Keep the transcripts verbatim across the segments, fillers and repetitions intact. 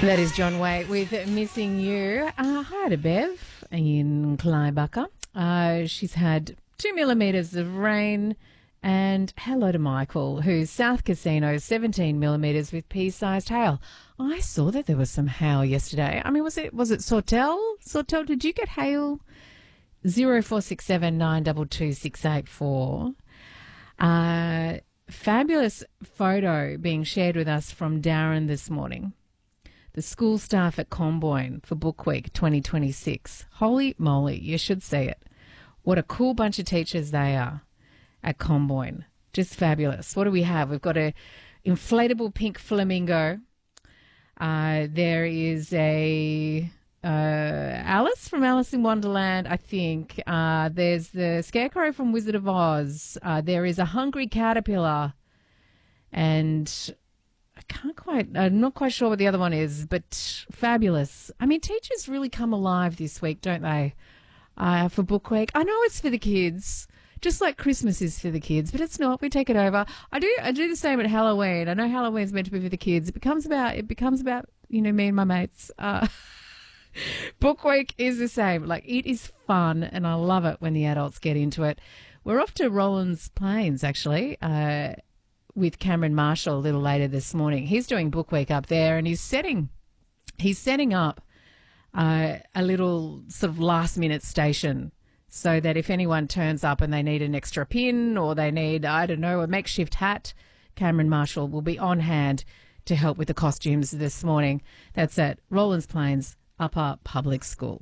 That is John Waite with Missing You. Uh, hi to Bev in Clybucker. Uh, she's had two millimetres of rain. And hello to Michael, who's South Casino, seventeen millimetres with pea-sized hail. I saw that there was some hail yesterday. I mean, was it was it Sawtell? Sawtell, did you get hail? Zero four six seven nine two two six eight four. Uh, fabulous photo being shared with us from Darren this morning. The school staff at Comboyne for Book Week twenty twenty-six. Holy moly, you should see it. What a cool bunch of teachers they are at Comboyne. Just fabulous. What do we have? We've got a inflatable pink flamingo. Uh, there is a uh, Alice from Alice in Wonderland, I think. Uh, there's the Scarecrow from Wizard of Oz. Uh, there is a hungry caterpillar. And I can't quite, I'm not quite sure what the other one is, but fabulous. I mean, teachers really come alive this week, don't they? Uh, for Book Week. I know it's for the kids, just like Christmas is for the kids, but it's not. We take it over. I do I do the same at Halloween. I know Halloween's meant to be for the kids. It becomes about, it becomes about, you know, me and my mates. Uh, Book Week is the same. Like, it is fun, and I love it when the adults get into it. We're off to Rollins Plains, actually, uh, with Cameron Marshall a little later this morning. He's doing Book Week up there, and he's setting, he's setting up uh, a little sort of last-minute station so that if anyone turns up and they need an extra pin or they need, I don't know, a makeshift hat, Cameron Marshall will be on hand to help with the costumes this morning. That's at Rollins Plains Upper Public School.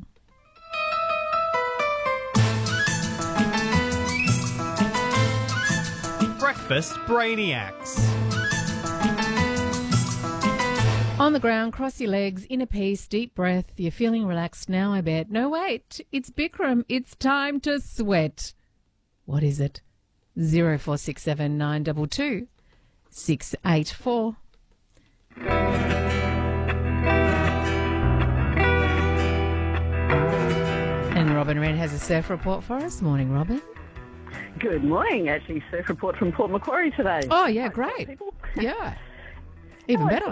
Breakfast Brainiacs. On the ground, cross your legs, inner peace, deep breath. You're feeling relaxed now, I bet. No, wait, it's Bikram. It's time to sweat. What is it? Zero four six seven nine two two six eight four. And Robin Wren has a surf report for us. Morning, Robin. Good morning. Actually, surf report from Port Macquarie today. Oh, yeah, great. Yeah, even better.